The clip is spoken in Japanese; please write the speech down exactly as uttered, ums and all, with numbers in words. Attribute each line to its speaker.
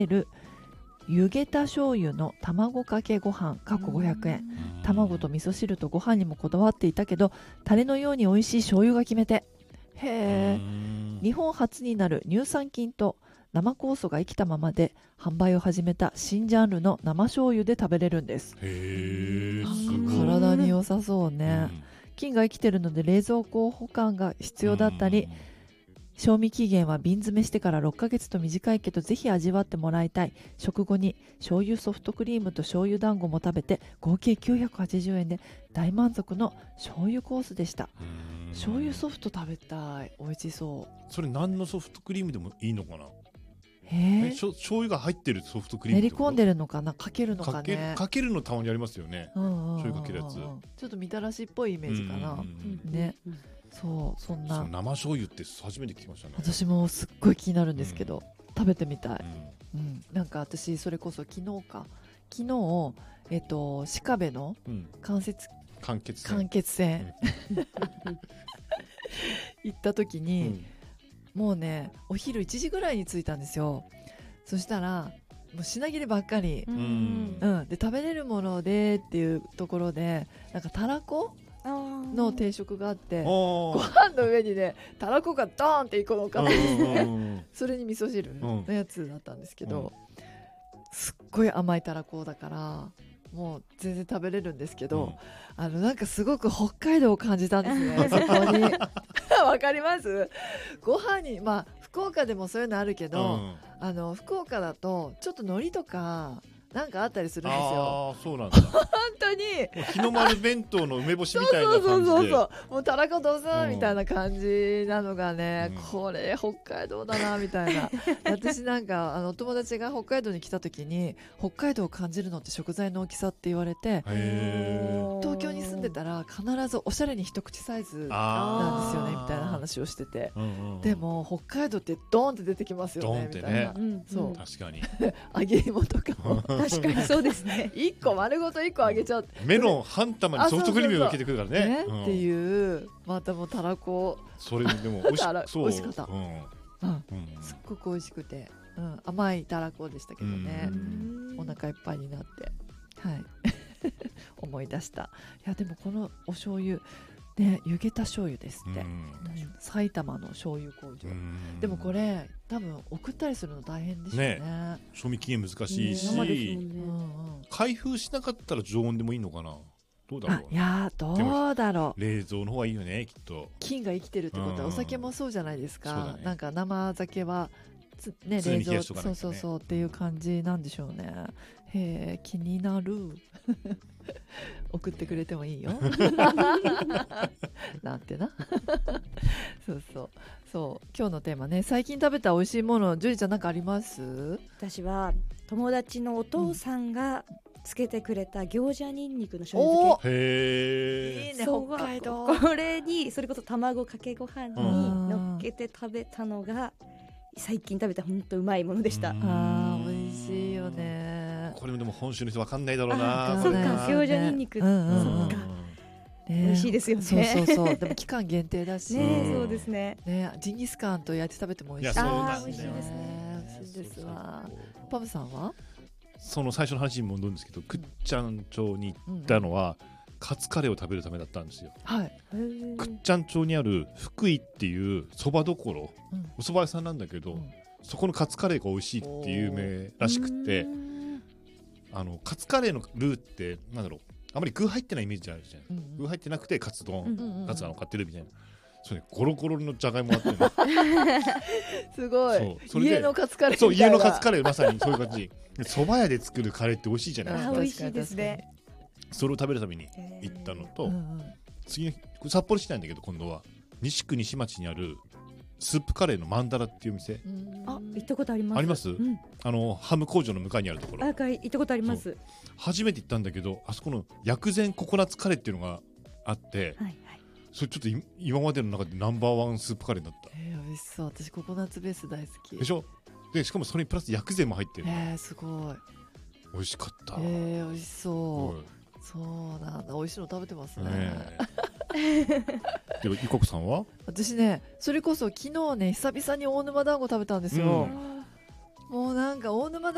Speaker 1: る湯げた醤油の卵かけご飯かっこごひゃくえん。卵と味噌汁とご飯にもこだわっていたけど、タレのように美味しい醤油が決め手。へー。日本初になる乳酸菌と生酵素が生きたままで販売を始めた新ジャンルの生醤油で食べれるんです。
Speaker 2: へー、すごい。
Speaker 1: 体に良さそうね、うん、菌が生きてるので冷蔵庫保管が必要だったり、賞味期限は瓶詰めしてからろっかげつと短いけどぜひ味わってもらいたい。食後に醤油ソフトクリームと醤油団子も食べて合計きゅうひゃくはちじゅうえんで大満足の醤油コースでした。醤油ソフト食べたい。美味しそう。
Speaker 2: それ何のソフトクリームでもいいのかな。
Speaker 1: え
Speaker 2: えしょ醤油が入ってるソフトクリーム
Speaker 1: 練り込んでるのかな。かけるのかね。
Speaker 2: かけ、かけるのたまにありますよね、うんうんうんうん、醤油かけるやつ。
Speaker 1: ちょっとみたらしっぽいイメージかな、うんうんうん、ね、そうそんな。
Speaker 2: その生醤油って初めて聞きましたね。
Speaker 1: 私もすっごい気になるんですけど、うん、食べてみたい、うんうん、なんか私それこそ昨日か昨日、えっと、鹿部の関節、うん、
Speaker 2: 間欠泉
Speaker 1: 間欠泉、うん、行った時に、うんもうねお昼いちじぐらいに着いたんですよ。そしたらもう品切ればっかり、うんうん、で食べれるものでっていうところでなんかたらこの定食があってご飯の上にねたらこがドーンっていくのかったんですね。それに味噌汁のやつだったんですけど、すっごい甘いたらこだからもう全然食べれるんですけど、うん、あのなんかすごく北海道を感じたんですねそこにわかります？ご飯にまあ福岡でもそういうのあるけど、うん、あの福岡だとちょっと海苔とかなんかあったりするんですよ。
Speaker 2: あそうなんだ
Speaker 1: 本当に
Speaker 2: 日の丸弁当の梅干しみたいな感じで
Speaker 1: そうそうそうそうもうたらこどうぞみたいな感じなのがね、うん、これ北海道だなみたいな私なんかあの友達が北海道に来た時に北海道を感じるのって食材の大きさって言われて、東京に住んでたら必ずおしゃれに一口サイズなんですよねみたいな話をしてて、うんうんうん、でも北海道ってドーンって出てきますよねみたいな、うん、そう
Speaker 2: 確かに
Speaker 1: 揚げ芋とかも
Speaker 3: 確かにそうですね
Speaker 1: いっこ丸ごといっこ揚げちゃう
Speaker 2: メロン半玉にソフトクリームがかけてくるからね、
Speaker 1: ね、うん、っていうまたもうたらこ
Speaker 2: それでも美味し
Speaker 1: そう美味しかった、うんうんうん、すっごく美味しくて、うん、甘いたらこでしたけどね、お腹いっぱいになってはい思い出した。いやでもこのお醤油ね、湯げた醤油ですって、うん、埼玉の醤油工場、うん、でもこれ多分送ったりするの大変でしょう ね, ね
Speaker 2: 賞味期限難しいし、ねねうんうん、開封しなかったら常温でもいいのかな。どうだろう。
Speaker 1: いやどうだろう。
Speaker 2: 冷蔵の方がいいよねきっと。
Speaker 1: 菌が生きてるってことはお酒もそうじゃないですか、ね、なんか生酒はね、
Speaker 2: 冷蔵、
Speaker 1: ね、そうそうそうっていう感じなんでしょうね。へえ気になる送ってくれてもいいよなんてなそうそうそう今日のテーマね、最近食べた美味しいもの、ジュリちゃんなんかあります？
Speaker 3: 私は友達のお父さんがつけてくれた餃子ニンニクの醤油漬け、
Speaker 2: へ
Speaker 1: いいね北海道。
Speaker 3: これにそれこそ卵かけご飯に乗っけて食べたのが最近食べた本当うまいものでした。
Speaker 1: あー美味しいよね。
Speaker 2: これもでも本州の人分かんないだろうな。
Speaker 3: そっか餃子ニンニク、うんうん、そっか、ね、美味しいですよね。
Speaker 1: そうそうそうでも期間限定だし
Speaker 3: ね、そうですね。
Speaker 1: ねジンギスカンと焼いて食べても美味しい。
Speaker 3: いやそうなんですね。
Speaker 1: 美味しいですわ。パムさんは
Speaker 2: その最初の話に戻るんですけど、倶知安町に行ったのは、うんうん、カツカレーを食べるためだったんですよ。
Speaker 1: はい、
Speaker 2: 倶知安町にある福井っていうそばどころ、うん、お蕎麦屋さんなんだけど、うん、そこのカツカレーが美味しいっていう有名らしくて、あのカツカレーのルーってなんだろう、あまり具入ってないイメージあるじゃん、うんうん、具入ってなくてカツ丼、うんうんうん、カツなの買ってるみたいな、それゴロゴロのじゃがいもあってる
Speaker 1: すごいそ家のカツカレーみたいな。
Speaker 2: そう家のカツカレーまさにそういう感じ蕎麦屋で作るカレーって美味しいじゃないですか。
Speaker 3: 美味しいですね。
Speaker 2: それを食べるために行ったのと、うんうん、次の日札幌市内なんだけど今度は西区西町にあるスープカレーのマンダラっていう店、
Speaker 3: あ行ったことあります。
Speaker 2: あります、うん、あのハム工場の向かいにあるところ。
Speaker 3: あ行ったことあります。
Speaker 2: 初めて行ったんだけど、あそこの薬膳ココナッツカレーっていうのがあって、はいはい、それちょっと今までの中でナンバーワンスープカレーだった。
Speaker 1: えー、美味しそう。私ココナッツベース大好き
Speaker 2: でしょ。でしかもそれにプラス薬膳も入ってる。
Speaker 1: えー、すごい
Speaker 2: 美味しかった。
Speaker 1: えー、美味しそう、うん、そうなんだ。美味しいの食べてますね、ね
Speaker 2: ではゆかこさんは？
Speaker 1: 私ねそれこそ昨日ね久々に大沼団子食べたんですよ、うん、もうなんか大沼団子